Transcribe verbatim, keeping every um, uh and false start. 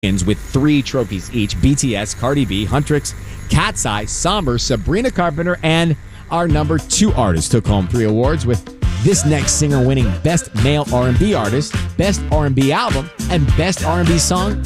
with three trophies each. B T S, Cardi B, Huntrix, Cat's Eye, Somber, Sabrina Carpenter, and our number two artist took home three awards, with this next singer winning Best Male R and B Artist, Best R and B Album, and Best R and B Song